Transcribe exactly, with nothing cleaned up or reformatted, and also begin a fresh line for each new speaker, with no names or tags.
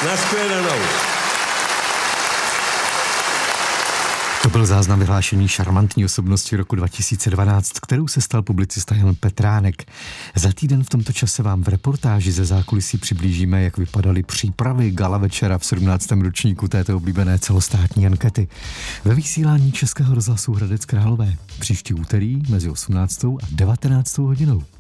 Nashledanou.
To byl záznam vyhlášení šarmantní osobnosti roku dva tisíce dvanáct, kterou se stal publicista Jan Petránek. Za týden v tomto čase vám v reportáži ze zákulisí přiblížíme, jak vypadaly přípravy gala večera v sedmnáctém ročníku této oblíbené celostátní ankety. Ve vysílání Českého rozhlasu Hradec Králové příští úterý mezi osmnáctou a devatenáctou hodinou.